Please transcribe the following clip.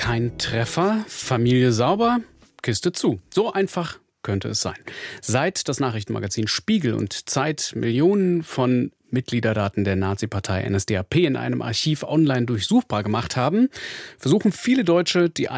kein Treffer, Familie sauber, Kiste zu. So einfach könnte es sein. Seit das Nachrichtenmagazin Spiegel und Zeit Millionen von Mitgliederdaten der Nazi-Partei NSDAP in einem Archiv online durchsuchbar gemacht haben, versuchen viele Deutsche, die